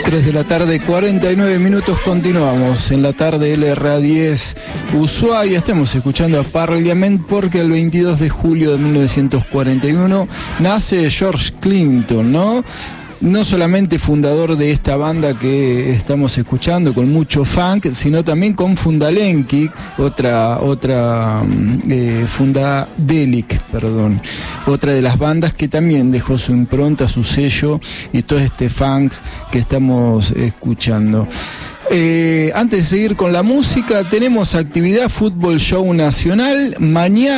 3 de la tarde, 49 minutos, continuamos en la tarde LRA10 Ushuaia. Estamos escuchando a Parliament porque el 22 de julio de 1941 nace George Clinton, ¿no? No solamente fundador de esta banda que estamos escuchando con mucho funk, sino también con Fundadelic, otra de las bandas que también dejó su impronta, su sello y todo este funk que estamos escuchando. Antes de seguir con la música, tenemos actividad Fútbol Show Nacional mañana.